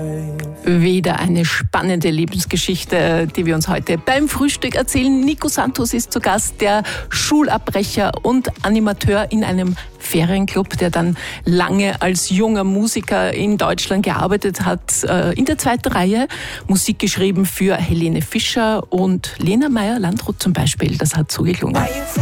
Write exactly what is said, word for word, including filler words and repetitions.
Wieder eine spannende Lebensgeschichte, die wir uns heute beim Frühstück erzählen. Nico Santos ist zu Gast, der Schulabbrecher und Animateur in einem Ferienclub, der dann lange als junger Musiker in Deutschland gearbeitet hat. In der zweiten Reihe Musik geschrieben für Helene Fischer und Lena Meyer-Landrut zum Beispiel. Das hat so geklungen.